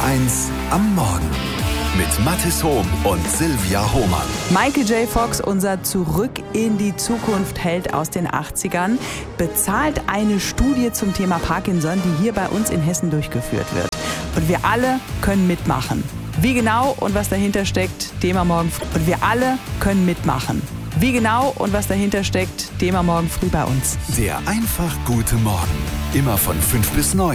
1 am Morgen mit Mathis Hohm und Silvia Hohmann. Michael J. Fox, unser Zurück in die Zukunft Held aus den 80ern, bezahlt eine Studie zum Thema Parkinson, die hier bei uns in Hessen durchgeführt wird. Und wir alle können mitmachen. Wie genau und was dahinter steckt, Thema morgen früh. Und wir alle können mitmachen. Wie genau und was dahinter steckt, Thema morgen früh bei uns. Der einfach gute Morgen. Immer von 5 bis 9.